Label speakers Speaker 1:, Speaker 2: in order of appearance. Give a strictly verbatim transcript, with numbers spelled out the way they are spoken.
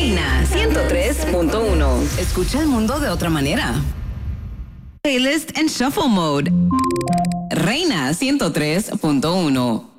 Speaker 1: Reina ciento tres punto uno. Escucha el mundo de otra manera. Playlist en Shuffle Mode. Reina ciento tres punto uno.